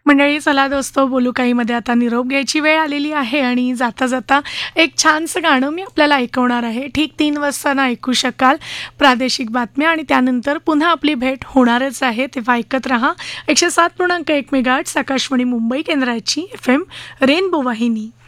मंडळी चला दोस्तो बोलू काहीमध्ये आता निरोप घ्यायची वेळ आलेली आहे आणि जाता जाता एक छानसं गाणं मी आपल्याला ऐकवणार आहे. ठीक 3 वाजता ऐकू शकाल प्रादेशिक बातम्या आणि त्यानंतर पुन्हा आपली भेट होणारच आहे. तेव्हा ऐकत रहा 107.1 मेगाहर्ट्झ आकाशवाणी मुंबई केंद्राची FM रेनबो वाहिनी.